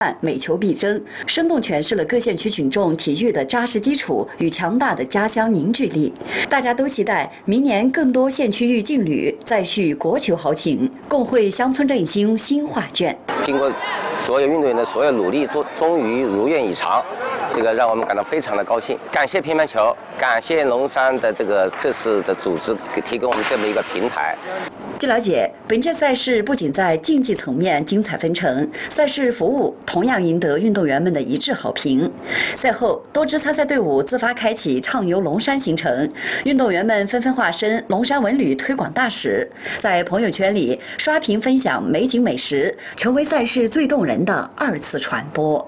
每球必争，生动诠释了各县区群众体育的扎实基础与强大的家乡凝聚力。大家都期待明年更多县区域劲旅再续国球豪情，共绘乡村振兴新画卷。 经过所有运动员的所有努力，终于如愿以偿，这个让我们感到非常的高兴。感谢乒乓球，感谢龙山的这次的组织提供我们这么一个平台。 据了解，本届赛事不仅在竞技层面精彩纷呈，赛事服务同样赢得运动员们的一致好评。赛后，多支参赛队伍自发开启畅游龙山行程，运动员们纷纷化身龙山文旅推广大使，在朋友圈里刷屏分享美景美食，成为赛事最动人的二次传播。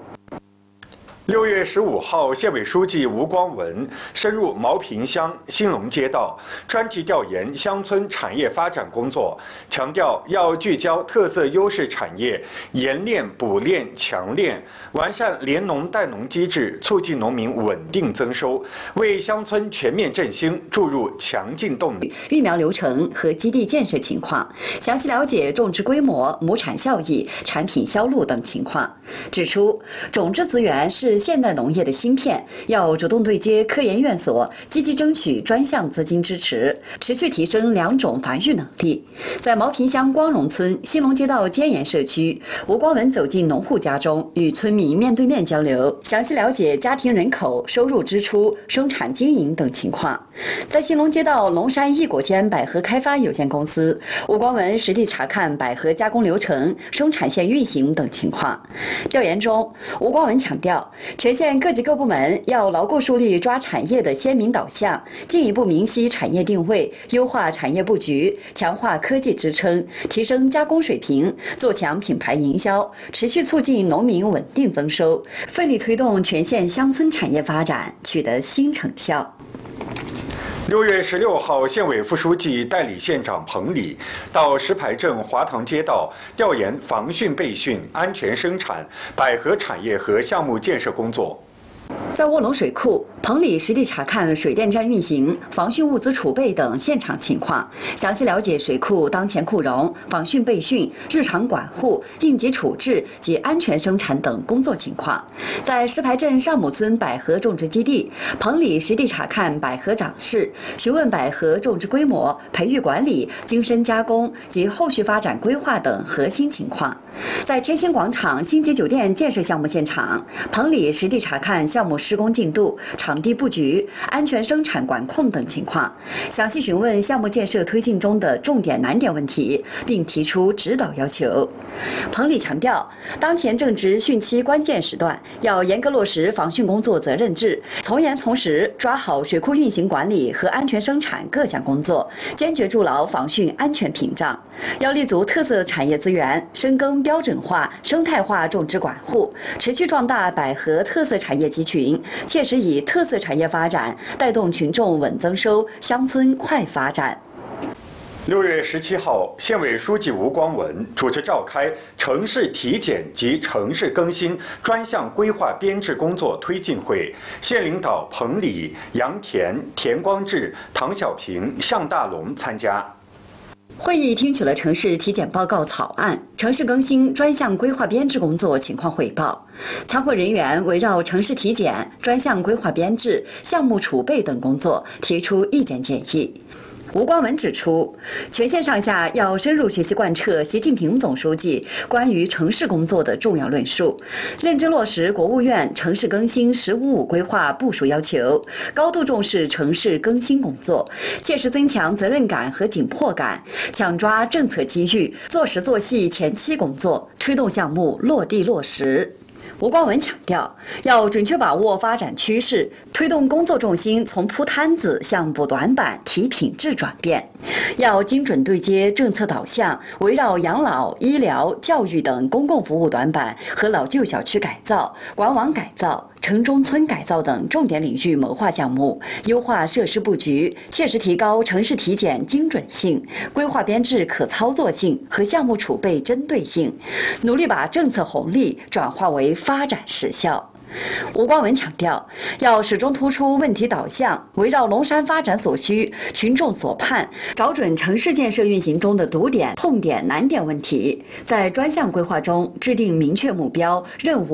6月15号，县委书记吴光文深入毛坪乡兴隆街道，专题调研乡村产业发展工作，强调要聚焦特色优势产业，研练、补练、强练，完善联农带农机制，促进农民稳定增收，为乡村全面振兴注入强劲动力。 育苗流程和基地建设情况，详细了解种植规模、亩产效益、产品销路等情况。指出，种质资源是现代农业的芯片，要主动对接科研院所，积极争取专项资金支持，持续提升良种繁育能力。在毛坪乡光荣村兴隆街道尖岩社区，吴光文走进农户家中，与村民面对面交流，详细了解家庭人口、收入支出、生产经营等情况。在兴隆街道龙山一果鲜百合开发有限公司，吴光文实地查看百合加工流程、生产线运行等情况。调研中，吴光文强调，全县各级各部门要牢固树立抓产业的鲜明导向，进一步明晰产业定位，优化产业布局，强化科技支撑，提升加工水平，做强品牌营销，持续促进农民稳定增收，奋力推动全县乡村产业发展取得新成效。 6月16号，县委副书记、代理县长彭礼到石牌镇华塘街道调研防汛备汛、安全生产、百合产业和项目建设工作。 在卧龙水库，彭礼实地查看水电站运行、防汛物资储备等现场情况，详细了解水库当前库容、防汛备汛、日常管护、应急处置及安全生产等工作情况。在石牌镇上亩村百合种植基地，彭礼实地查看百合长势，询问百合种植规模、培育管理、精深加工及后续发展规划等核心情况。在天星广场星级酒店建设项目现场，彭礼实地查看项目施工进度、场地布局、安全生产管控等情况，详细询问项目建设推进中的重点难点问题，并提出指导要求。彭礼强调，当前正值汛期关键时段，要严格落实防汛工作责任制，从严从实抓好水库运行管理和安全生产各项工作，坚决筑牢防汛安全屏障。要立足特色产业资源，深耕标准化、生态化种植管护，持续壮大百合特色产业集群，切实以特色产业发展带动群众稳增收、乡村快发展。 6月17号，县委书记吴光文主持召开城市体检及城市更新专项规划编制工作推进会，县领导彭礼、杨田、田光志、唐小平、向大龙参加。 会议听取了城市体检报告草案、城市更新专项规划编制工作情况汇报。参会人员围绕城市体检、专项规划编制、项目储备等工作提出意见建议。吴光文指出，全县上下要深入学习贯彻习近平总书记关于城市工作的重要论述，认真落实国务院城市更新“十五五”规划部署要求，高度重视城市更新工作，切实增强责任感和紧迫感，抢抓政策机遇，做实做细前期工作，推动项目落地落实。吴光文强调，要准确把握发展趋势，推动工作重心从铺摊子向补短板、提品质转变。要精准对接政策导向，围绕养老、医疗、教育等公共服务短板和老旧小区改造、管网改造、城中村改造等重点领域谋划项目，优化设施布局，切实提高城市体检精准性、规划编制可操作性和项目储备针对性，努力把政策红利转化为发展实效。 吴光文强调，要始终突出问题导向，围绕龙山发展所需、群众所盼，找准城市建设运行中的堵点、痛点、难点问题，在专项规划中制定明确目标、任务。